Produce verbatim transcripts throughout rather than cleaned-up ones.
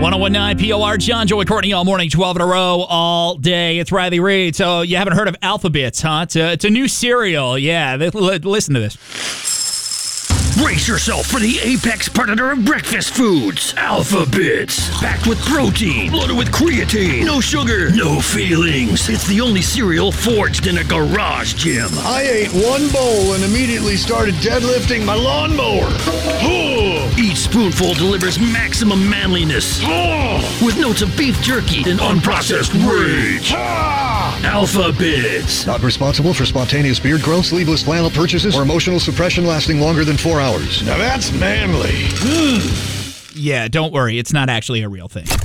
ten nineteen P O R, John, Joey, Courtney, all morning, twelve in a row, all day. It's Riley Reid. So you haven't heard of Alpha-Bits, huh? It's a, it's a new cereal. Yeah, listen to this. Brace yourself for the apex predator of breakfast foods. Alpha-Bits. Packed with protein, loaded with creatine, no sugar, no feelings. It's the only cereal forged in a garage gym. I ate one bowl and immediately started deadlifting my lawnmower. Each spoonful delivers maximum manliness. With notes of beef jerky and unprocessed rage. Alpha-Bits. Not responsible for spontaneous beard growth, sleeveless flannel purchases, or emotional suppression lasting longer than four hours. Now that's manly. Yeah, don't worry. It's not actually a real thing.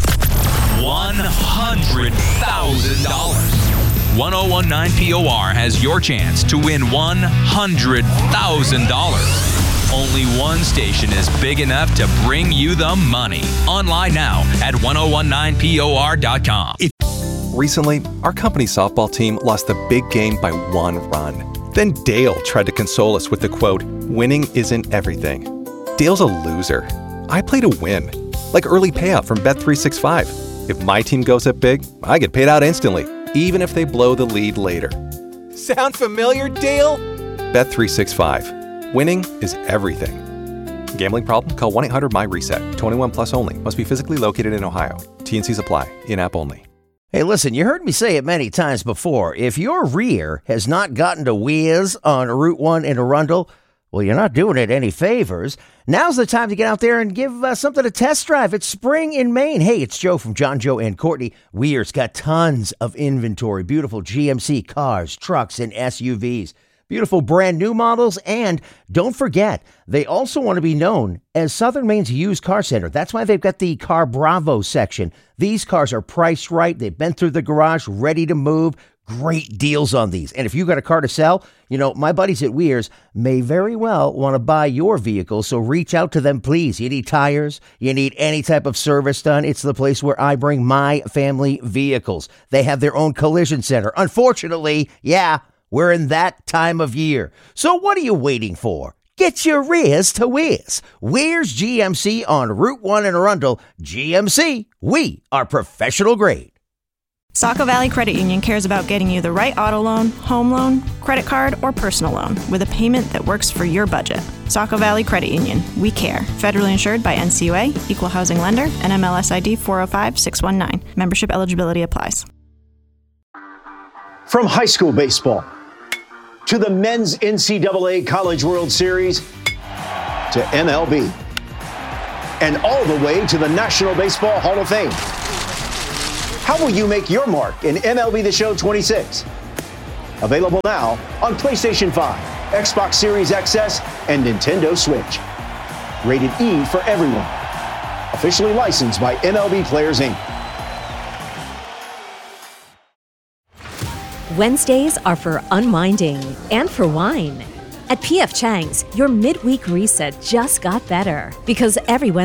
one hundred thousand dollars. ten nineteen P O R has your chance to win one hundred thousand dollars. Only one station is big enough to bring you the money. Online now at ten nineteen P O R dot com. Recently, our company softball team lost the big game by one run. Then Dale tried to console us with the quote, "Winning isn't everything." Dale's a loser. I play to win. Like early payout from Bet three sixty-five. If my team goes up big, I get paid out instantly, even if they blow the lead later. Sound familiar, Dale? Bet three sixty-five. Winning is everything. Gambling problem? Call one eight hundred M Y reset. twenty-one plus only. Must be physically located in Ohio. T and Cs apply. In-app only. Hey, listen, you heard me say it many times before. If your rear has not gotten to whiz on Route one in Arundel, well, you're not doing it any favors. Now's the time to get out there and give uh, something a test drive. It's spring in Maine. Hey, it's Joe from John, Joe, and Courtney. Weir's got tons of inventory. Beautiful G M C cars, trucks, and S U Vs. Beautiful brand new models, and don't forget, they also want to be known as Southern Maine's used car center. That's why they've got the Car Bravo section. These cars are priced right. They've been through the garage, ready to move. Great deals on these. And if you've got a car to sell, you know, my buddies at Weir's may very well want to buy your vehicle, so reach out to them, please. You need tires, you need any type of service done, it's the place where I bring my family vehicles. They have their own collision center. Unfortunately, yeah, we're in that time of year. So what are you waiting for? Get your rears to Whiz. Weir's G M C on Route one in Arundel. G M C, we are professional grade. Saco Valley Credit Union cares about getting you the right auto loan, home loan, credit card, or personal loan with a payment that works for your budget. Saco Valley Credit Union, we care. Federally insured by N C U A, Equal Housing Lender, and M L S I D four oh five six one nine. Membership eligibility applies. From high school baseball to the men's N C double A College World Series to M L B and all the way to the National Baseball Hall of Fame. How will you make your mark in M L B The Show twenty-six? Available now on PlayStation five, Xbox Series X S, and Nintendo Switch. Rated E for everyone. Officially licensed by M L B Players, Incorporated. Wednesdays are for unwinding and for wine. At P F Chang's, your midweek reset just got better because every Wednesday